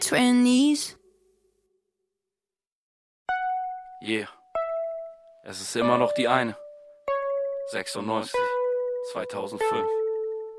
20s. Yeah, es ist immer noch die eine. 96, 2005.